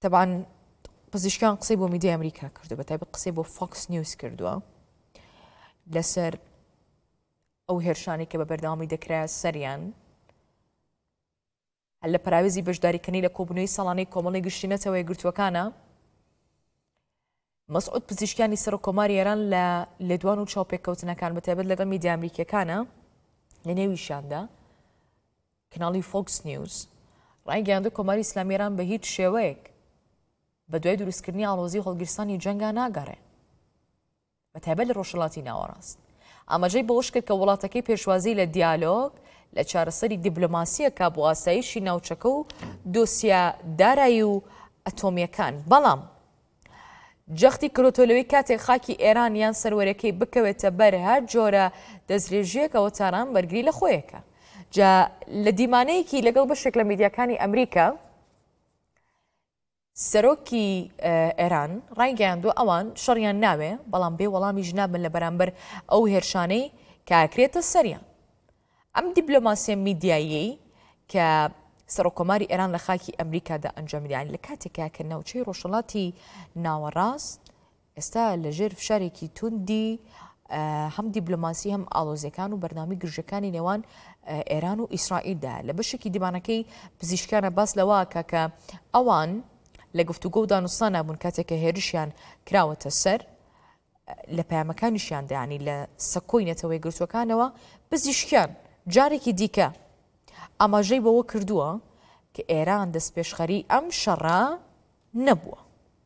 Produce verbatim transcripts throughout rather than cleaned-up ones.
طبعا پزیشکان قسەی بۆ میدیای ئەمریکا کردو بە تایبەت قسەی بۆ فۆکس نیوز کردووە لەسەر ئەو هێرشانی کە بە بەردەوامی دەکرا سەریان هەر لە پراوێزی بەشداریکردنی لە کۆبوونەوەی ساڵانەی کۆمەڵی گشتینەتەوە یەکگرتووەکانە. مەسعود پزیشکیانی سەر و کۆماری ئێران لە لێدوان و چاوپێککەوتنەکان بە تایبەت لەگەڵ میدیای ئەمریکیەکانە لە نێویشاندا کەناڵی فۆکس نیوز ڕایگەیاندووە کۆماری ئیسلامی ئێران بە هیچ شێوەیەک بە دوای دروستکردنی ئاڵۆزی هەڵگرستانی جەنگا ناگەڕێ بە تایبەت لە ڕۆژهەڵاتی ناوەڕاست. ئاماژەی بەوەش کرد کە وڵاتەکەی پێشوازی لە دیالۆگ لە چارەسەری دیبلۆماسیەکە بۆ ئاسایشی ناوچەکە و دۆسیە دارایی و ئەتۆمیەکان. بەڵام جەختی کڕۆتۆلەوەی کاتێک خاکی ئێران یان سەروەرەکەی بکەوێتە بەر هەر جۆرە دەستدرێژیەکەوە تاران بەرگری لە خۆیەکە. جا لە دیمانەیەکی لەگەڵ بەشێک لە میدیاکانی ئەمریکا سەرۆکی ئێران ڕایگەیاندووە ئەوان شەڕیان ناوێ بەڵام بێ وەڵامیش نابن لە بەرامبەر ئەو هێرشانەی کاکرێتە سەریان. ئەم دیبلۆماسیە میدیایی کە سەرۆکۆماری ئێران لە خاکی ئەمریکادا ئەنجامدایان لە کاتێکا کە ناوچەی ڕۆژهەڵاتی ناوەڕاست ئێستا لەژێر فشارێکی توندی هەم دیبلۆماسی هەم ئاڵۆزیەکان و بەرنامی گرژەکانی نێوان ئێران و ئیسرائیلدا لە بەشێکی دیمانەکەی پزیشکانە باس لەواکە کە ئەوان لە گفتوگۆ و دانوستان نبوون کاتێککە هێرشیان کراوەتە سەر لە پەیامەکانیشیان دەیانی لە سەکۆی نەتەوەی گرتوەکانەوە پزیشکیان جارێکی دیکە ئاماژەی بەوە کردووە کە ئێران دەستپێشخەری ئەم شەڕە نەبووە.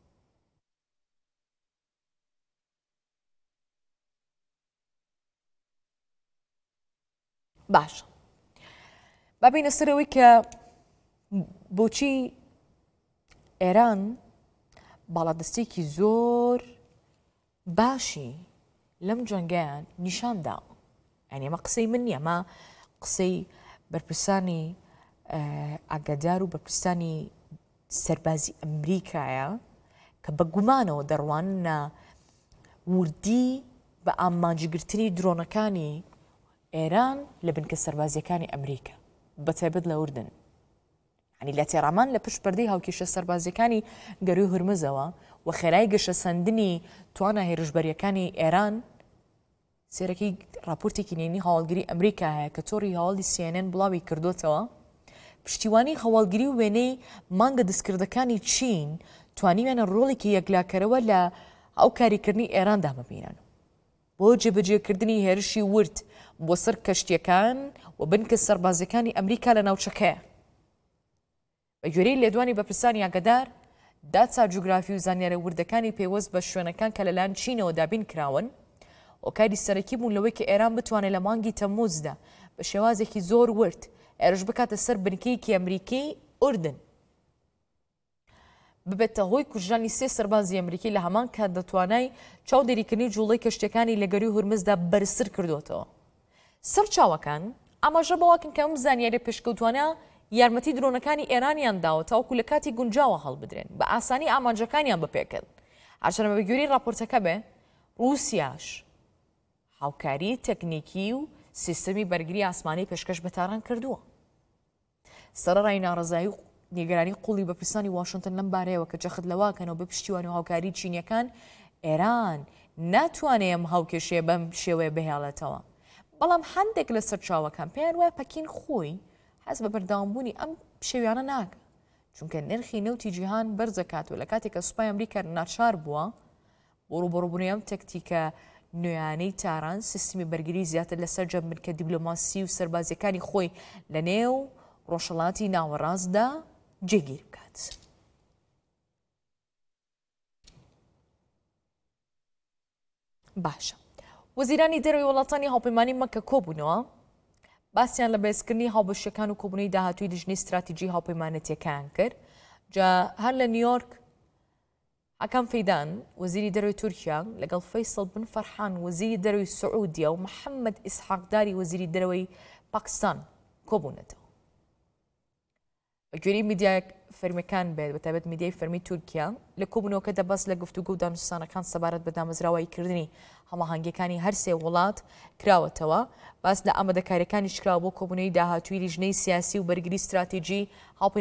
باش بابینە سەرەوەی کە بۆچی ئێران باڵادەستێکی زۆر باشی لەم جەنگیان نیشانداوە. یعنی ئەمە قسەی من نییە، ئەمە قسەی بەرپرسانی ئاگادار و بەرپرسانی سەربازی ئەمریکایە کە بە گومانەوە دەڕوانە وردی بە ئامانجگرتنی درۆنەکانی ئێران لە بنکە سەربازیەکانی ئەمریکا بە تایبەت لە ئوردن. ینی لە تێڕامان لە پشت پەردەی هاوکێشە سەربازیەکانی گەروی هورمزەوە و خێرای گەشە سەندنی توانە هێرشبەریەکانی ئێران سێرەکەی راپۆرتێکی نێنی هەواڵگیری ئەمریکا هەیە کە تۆڕی هەواڵی سی ئێن ئێن بڵاوی کردوتەوە پشتیوانی هەواڵگیری و وێنەی مانگە دەستکردەکانی چین توانیوێنە ڕۆڵێکی یەکلاکەرەوە لە ئەو کاریکردنی ئێراندا ببینن بۆ جێبەجێکردنی هێرشی ورد بۆ سەر کەشتیەکان و بنکە سەربازەکانی ئەمریکا لە ناوچەکەیە. بە گوێرەی لێدوانی بەپرسانی ئاگادار داچا جوگرافی و زانیارە وردەکانی پێوەست بە شوێنەکان کە لەلایەن چینەوە دابین کراون و کاری سەرەکی بوون لەوەی کە ئێران بتوانێت لە مانگی تەمموزدا بە شێوازێکی زۆر ورد ئێرش بکاتە سەر بنکەیەکی ئەمریکی ئوردن ببێتە هۆی کوژرانی سێ سەربازی ئەمریکی لە هەمان کات دەتوانای چاودێریکردنی جوڵەی کەشتەکانی لە گەروی هورمزدا بەرزتر کردوتەوە. سەرچاوەکان ئاماژە بەواکن کە ئەم زانیارە پێشکەوتوانە یارمەتی درۆنەکانی ئێرانیان داوە تاوەکو لە کاتی گونجاوە هەڵبدرێن بە ئاسانی ئامانجەکانیان بپێکن. هەرچەندە بە گوێرەی راپۆرتەکە بێ رووسیاش هاوکاری تەکنیکی و سیستەمی بەرگری ئاسمانی پێشکەش بەتاران کردووە. سەرەڕای ناڕەزایی و نیگەرانی قوڵی بەپرسانی واشنگتن لەم بارەیەوە کە جەخت لەواکەنەوە بە پشتیوانی و هاوکاری چینیەکان ئێران ناتوانێت ئەم هاوکێشەیە بەم شێوەیە بهێڵێتەوە. بەڵام هەندێک لە سەرچاوەکان پێیان وایە پەکین خۆی حەز بە بەردەوامبوونی ئەم شێویانە ناکە چونکە نرخی نەوتی جیهان بەرزەکاتوە لە کاتێک کە سوپای ئەمریکا ناچار بووە بۆ ڕوبەڕووبوونی ئەم تەکتیکە نوێیانەی تاران سیستمی بەرگری زیاتر لەسەر جەمبنکە دیبلۆماسی و سەربازیەکانی خۆی لە نێو ڕۆژهەڵاتی ناوەڕاستدا جێگیر بکات. باشە وەزیرانی دەرەوەی وڵاتانی هاوپەیمانی مەکە کۆبوونەوە باسییان لە بەهێزکردنی هاوبەشەکان و کۆبوونەوەی داهاتووی لژنەی استراتیژی هاوپەیمانەتیەکان کرد. جا هەر لە نیویۆرک حەکەم فەیدان وەزیری دەرەوەی تورکیا لەگەڵ فەیسەڵ بن فەرحان وەزیری دەرەوەی سعودیە و محەممەد ئیسحاقداری وەزیری دەرەوەی پاکستان کۆبوونەتەوە. بە گوێرەی میدیای فەرمیەکان بێت بە تایبەت میدیای فەرمی تورکیا لە کۆبوونەوەکە دەبەست لە گفتوگۆ و دانوستانەکان سەبارەت بە دامەزراواییکردنی هەماهەنگیەکانی هەرسێ وڵات کراوەتەوە. باس لە ئامادەکاریەکانیش کراوە بۆ کۆبوونەوەی داهاتووی لیژنەی سیاسی و بەرگری استراتیژی